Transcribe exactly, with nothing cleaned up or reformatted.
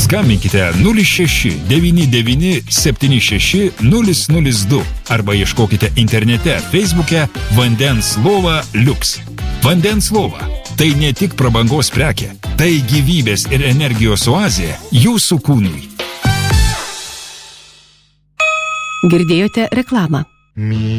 Skambinkite nulis šeši devyni devyni septyni šeši nulis nulis du arba ieškokite internete Facebook'e Vandens lova Liuks. Vandens lova – tai ne tik prabangos prekė, tai gyvybės ir energijos oazė jūsų kūnui. Girdėjote reklamą.